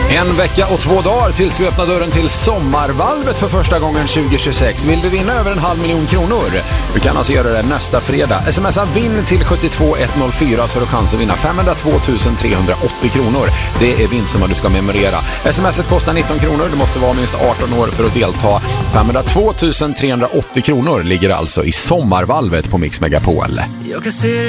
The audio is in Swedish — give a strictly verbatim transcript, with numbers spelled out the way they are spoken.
En vecka och två dagar tills vi öppnar dörren till sommarvalvet för första gången tjugo tjugosex. Vill du vinna över en halv miljon kronor? Du kan alltså göra det nästa fredag. Smsa vinn till sju två ett noll fyra så har du chans att vinna femhundratvå tusen trehundraåttio kronor. Det är vinstsumman du ska memorera. Smset kostar nitton kronor. Du måste vara minst arton år för att delta. femhundratvå tusen trehundraåttio kronor ligger alltså i sommarvalvet på Mix Megapol. Jag kan se